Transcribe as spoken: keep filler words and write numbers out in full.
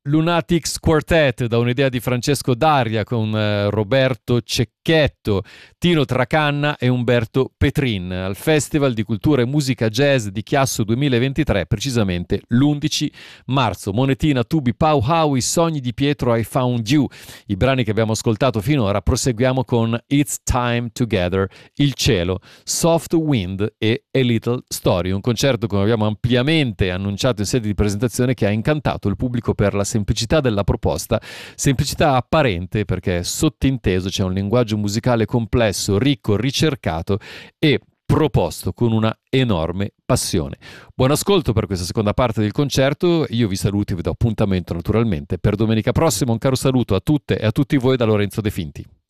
Lunatics Quartet, da un'idea di Francesco Daria con eh, Roberto Cecchetto, Tino Tracanna e Umberto Petrin al Festival di Cultura e Musica Jazz di Chiasso duemilaventitré, precisamente l'undici marzo. Monetina, Tubi, Pau Howie, Sogni di Pietro, I Found You. I brani che abbiamo ascoltato finora. Proseguiamo con It's Time Together, Il Cielo, Soft Wind e A Little Story, un concerto, come abbiamo ampiamente annunciato in sede di presentazione, che ha incantato il pubblico per la semplicità della proposta, semplicità apparente perché sottinteso c'è un linguaggio musicale complesso, ricco, ricercato e proposto con una enorme passione. Buon ascolto per questa seconda parte del concerto. Io vi saluto e vi do appuntamento naturalmente per domenica prossima. Un caro saluto a tutte e a tutti voi da Lorenzo De Finti.